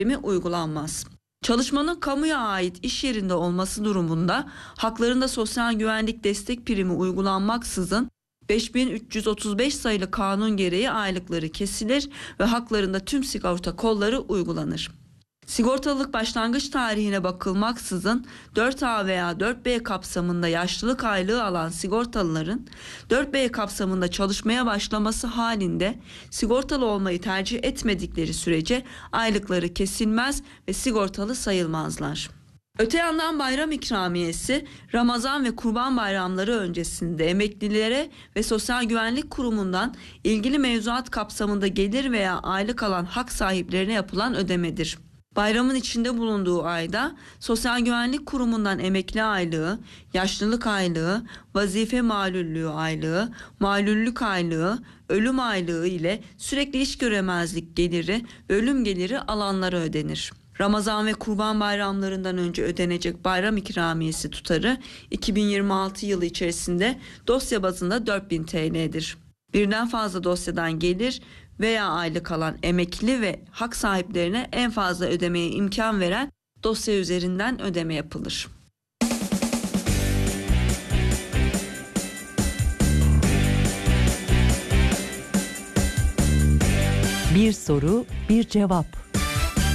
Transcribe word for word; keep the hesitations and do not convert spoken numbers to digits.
primi uygulanmaz. Çalışmanın kamuya ait iş yerinde olması durumunda haklarında sosyal güvenlik destek primi uygulanmaksızın beş bin üç yüz otuz beş sayılı kanun gereği aylıkları kesilir ve haklarında tüm sigorta kolları uygulanır. Sigortalılık başlangıç tarihine bakılmaksızın dört A veya dört B kapsamında yaşlılık aylığı alan sigortalıların dört B kapsamında çalışmaya başlaması halinde sigortalı olmayı tercih etmedikleri sürece aylıkları kesilmez ve sigortalı sayılmazlar. Öte yandan bayram ikramiyesi Ramazan ve Kurban bayramları öncesinde emeklilere ve Sosyal Güvenlik Kurumu'ndan ilgili mevzuat kapsamında gelir veya aylık alan hak sahiplerine yapılan ödemedir. Bayramın içinde bulunduğu ayda Sosyal Güvenlik Kurumu'ndan emekli aylığı, yaşlılık aylığı, vazife malüllüğü aylığı, malüllük aylığı, ölüm aylığı ile sürekli iş göremezlik geliri ve ölüm geliri alanlara ödenir. Ramazan ve Kurban bayramlarından önce ödenecek bayram ikramiyesi tutarı iki bin yirmi altı yılı içerisinde dosya bazında dört bin T L'dir. Birden fazla dosyadan gelir veya aylık alan emekli ve hak sahiplerine en fazla ödemeye imkan veren dosya üzerinden ödeme yapılır. Bir soru, bir cevap.